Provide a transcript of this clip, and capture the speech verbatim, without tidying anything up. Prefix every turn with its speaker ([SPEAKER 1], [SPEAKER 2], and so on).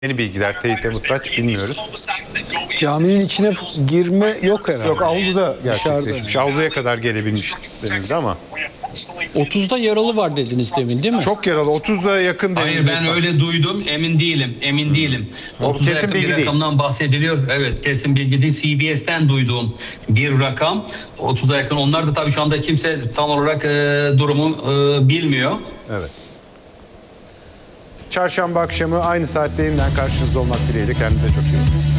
[SPEAKER 1] Yeni bilgiler, teyite muhtaç bilmiyoruz.
[SPEAKER 2] Caminin içine girme yok herhalde.
[SPEAKER 1] Yok, avluda gerçekleşmiş.
[SPEAKER 2] Dışarıda.
[SPEAKER 1] Avluya kadar gelebilmiş denildi ama.
[SPEAKER 2] otuzda yaralı var dediniz demin, değil mi?
[SPEAKER 1] Çok yaralı, otuza yakın denildi.
[SPEAKER 3] Hayır, ben öyle duydum, emin değilim, emin değilim.
[SPEAKER 1] O
[SPEAKER 3] otuza
[SPEAKER 1] kesin
[SPEAKER 3] yakın
[SPEAKER 1] bilgi
[SPEAKER 3] bir
[SPEAKER 1] değil.
[SPEAKER 3] rakamdan bahsediliyor. Evet, kesin bilgi değil. C B S'ten duyduğum bir rakam. otuza yakın. Onlar da tabii şu anda kimse tam olarak e, durumu e, bilmiyor.
[SPEAKER 1] Evet. Çarşamba akşamı aynı saatte yeniden karşınızda olmak dileğiyle. Kendinize çok iyi bakın.